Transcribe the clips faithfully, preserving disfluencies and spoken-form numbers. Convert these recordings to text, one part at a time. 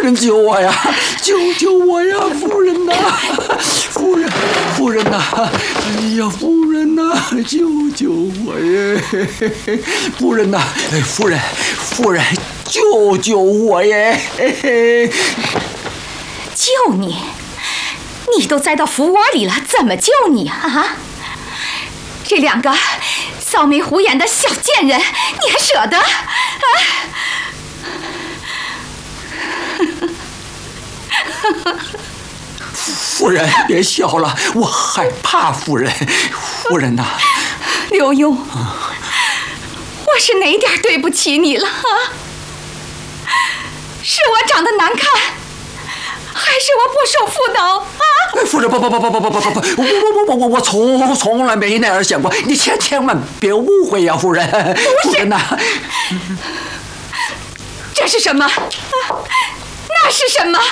人救我呀！救救我呀！夫人呐，夫人，夫人呐！哎呀，夫人呐，救救我耶！夫人呐，哎，夫人，夫人，救救我耶！ 救你？你都栽到福窝里了，怎么救你啊？这两个扫眉虎眼的小贱人，你还舍得？啊！ 夫人，别笑了，我害怕。夫人，夫人呐， 刘墉，我是哪点对不起你了啊？是我长得难看，还是我不守妇道啊？ 夫人，不不不不不不不不不，我我我我我从从来没那样想过，你千千万别误会呀，夫人。夫人呐， 这是什么？啊，那是什么？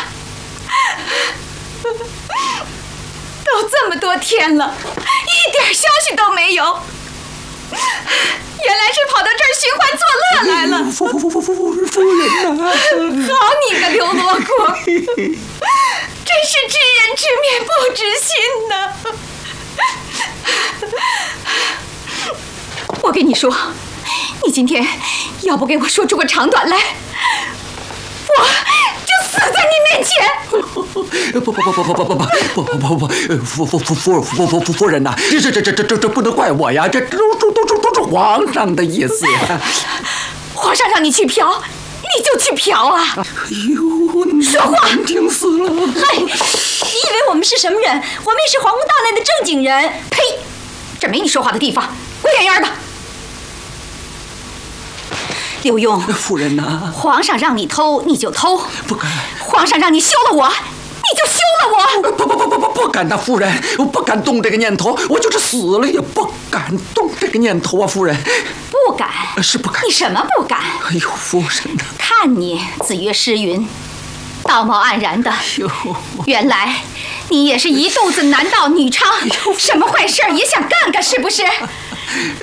都这么多天了，一点消息都没有。原来是跑到这儿寻欢作乐来了。 夫夫夫夫夫夫人呐！ 好你个刘罗锅，真是知人知面不知心呐！我跟你说，你今天要不给我说出个长短来，我就死在你面前。 不不不不不不不不不不不不，夫夫夫夫夫夫夫夫人呐，这这这这这这这不能怪我呀，这都都都都是皇上的意思呀。 皇上让你去嫖，你就去嫖啊！ 哎呦， 说话难听死了！ 嗨，你以为我们是什么人？我们也是皇宫大内的正经人。 呸！这没你说话的地方，滚远远的！刘墉， 夫人呐， 皇上让你偷你就偷， 不敢； 皇上让你休了我，你就休了我。 不不不不不不敢呐，夫人，我不敢动这个念头，我就是死了也不敢动这个念头啊，夫人。 不敢？ 是不敢。 你什么不敢？ 哎呦，夫人呐， 看你子曰诗云，道貌岸然的，原来你也是一肚子男盗女娼，什么坏事也想干干，是不是？